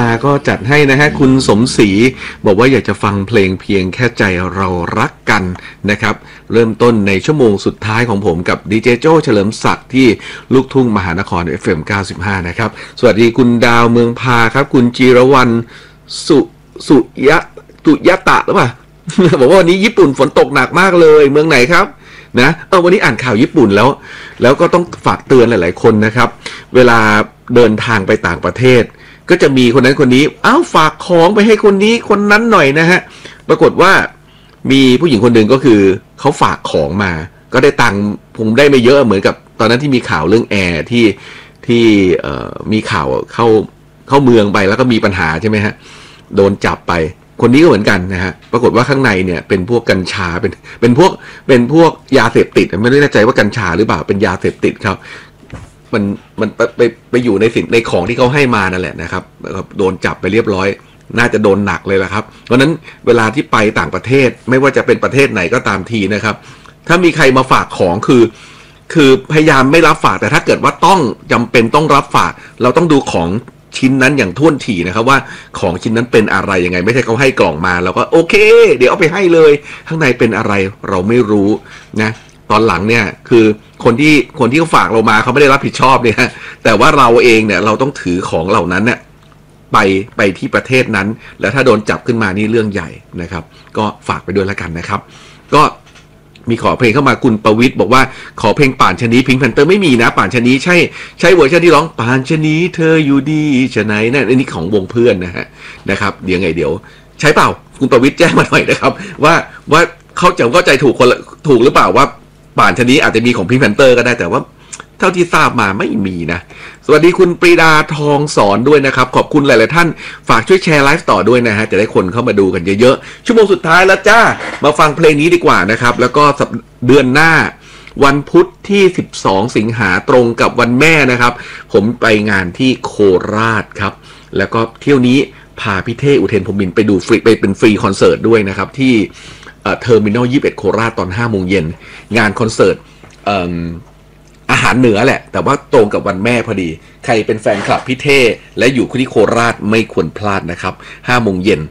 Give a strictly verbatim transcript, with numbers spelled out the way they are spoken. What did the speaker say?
มาก็จัดให้นะฮะคุณสมศรีบอกว่าอยากจะฟังเพลงเพียงแค่ใจเรารักกันนะครับเริ่มต้นในชั่วโมงสุดท้ายของผมกับดีเจโจ้เฉลิมศักดิ์ที่ลูกทุ่งมหานคร เอฟ เอ็ม เก้าสิบห้านะครับสวัสดีคุณดาวเมืองพาครับคุณจีรวรรณสุสุยะตุยะตะหรือเปล่า บอกว่าวันนี้ญี่ปุ่นฝนตกหนักมากเลยเมืองไหนครับนะเออวันนี้อ่านข่าวญี่ปุ่นแล้วแล้วก็ต้องฝากเตือนหลายๆคนนะครับเวลาเดินทางไปต่างประเทศก็จะมีคนนั้นคนนี้อ้าวฝากของไปให้คนนี้คนนั้นหน่อยนะฮะปรากฏว่ามีผู้หญิงคนหนึ่งก็คือเขาฝากของมาก็ได้ตังค์ผมได้ไม่เยอะเหมือนกับตอนนั้นที่มีข่าวเรื่องแอร์ที่ที่เอ่อมีข่าวเข้าเข้าเมืองไปแล้วก็มีปัญหาใช่ไหมฮะโดนจับไปคนนี้ก็เหมือนกันนะฮะปรากฏว่าข้างในเนี่ยเป็นพวกกัญชาเป็นเป็นพวกเป็นพวกยาเสพติดไม่แน่ใจว่ากัญชาหรือเปล่าเป็นยาเสพติดครับมันมันไปไปไปอยู่ในสิ่งในของที่เขาให้มานั่นแหละนะครับโดนจับไปเรียบร้อยน่าจะโดนหนักเลยละครับเพราะนั้นเวลาที่ไปต่างประเทศไม่ว่าจะเป็นประเทศไหนก็ตามทีนะครับถ้ามีใครมาฝากของคือคือพยายามไม่รับฝากแต่ถ้าเกิดว่าต้องจำเป็นต้องรับฝากเราต้องดูของชิ้นนั้นอย่างท่วนถี่นะครับว่าของชิ้นนั้นเป็นอะไรยังไงไม่ใช่เขาให้กล่องมาแล้วก็โอเคเดี๋ยวเอาไปให้เลยข้างในเป็นอะไรเราไม่รู้นะตอนหลังเนี่ยคือคนที่คนที่เขาฝากเรามาเขาไม่ได้รับผิดชอบเนี่ยแต่ว่าเราเองเนี่ยเราต้องถือของเหล่านั้นเนี่ยไปไปที่ประเทศนั้นแล้วถ้าโดนจับขึ้นมานี่เรื่องใหญ่นะครับก็ฝากไปด้วยแล้วกันนะครับก็มีขอเพลงเข้ามาคุณประวิทย์บอกว่าขอเพลงป่านชะนีพิงค์แพนเตอร์ไม่มีนะป่านชะนีใช่ใช่เวอร์ชันที่ร้องป่านชะนีเธออยู่ดีชะไหนนั่นอันนี้ของวงเพื่อนนะฮะนะครับเดี๋ยวไงเดี๋ยวใช่เปล่าคุณประวิทย์แจ้งมาหน่อยนะครับว่าว่าเขาจะเข้าใจถูกคนถูกหรือเปล่าว่าป่านชะนีอาจจะมีของพิงค์แพนเตอร์ก็ได้แต่ว่าเท่าที่ทราบมาไม่มีนะสวัสดีคุณปรีดาทองสอนด้วยนะครับขอบคุณหลายๆท่านฝากช่วยแชร์ไลฟ์ต่อด้วยนะฮะจะได้คนเข้ามาดูกันเยอะๆชั่วโมงสุดท้ายแล้วจ้ามาฟังเพลงนี้ดีกว่านะครับแล้วก็เดือนหน้าวันพุธที่สิบสองสิงหาตรงกับวันแม่นะครับผมไปงานที่โคราชครับแล้วก็เที่ยวนี้พาพี่เท่อุเทนพรหมินทร์ไปดูฟรีไปเป็นฟรีคอนเสิร์ตด้วยนะครับที่เอ่อเทอร์มินอลยี่สิบเอ็ดโคราชตอนห้าโมงเย็นงานคอนเสิร์ตเอ่ออาหารเหนือแหละแต่ว่าตรงกับวันแม่พอดีใครเป็นแฟนคลับพี่เท่และอยู่ที่โคราชไม่ควรพลาดนะครับห้าโมงเย็น